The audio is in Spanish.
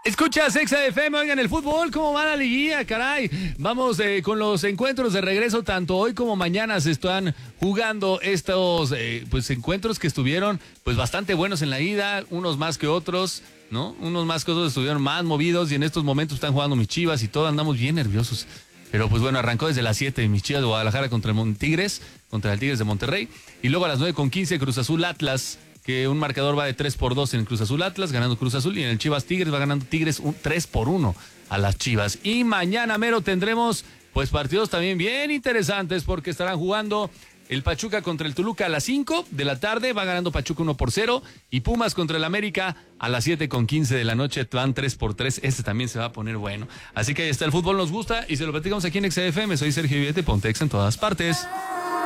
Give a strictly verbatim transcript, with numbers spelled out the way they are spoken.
Escuchas Exa F M, oigan, el fútbol, ¿cómo va la liguilla? Caray, vamos eh, con los encuentros de regreso, tanto hoy como mañana se están jugando estos eh, pues encuentros que estuvieron pues bastante buenos en la ida, unos más que otros, ¿no? Unos más que otros estuvieron más movidos y en estos momentos están jugando mis Chivas y todo, andamos bien nerviosos. Pero pues bueno, arrancó desde las siete mis Chivas de Guadalajara contra el Tigres, contra el Tigres de Monterrey, y luego a las nueve con quince Cruz Azul Atlas, que un marcador va de tres por dos en el Cruz Azul Atlas, ganando Cruz Azul, y en el Chivas Tigres va ganando Tigres un tres por uno a las Chivas. Y mañana mero tendremos pues partidos también bien interesantes porque estarán jugando el Pachuca contra el Toluca a las cinco de la tarde, va ganando Pachuca uno por cero, y Pumas contra el América a las siete con quince de la noche, van tres por tres, este también se va a poner bueno. Así que ahí está, el fútbol nos gusta y se lo platicamos aquí en X F M, soy Sergio Villete, ponte Exa en todas partes.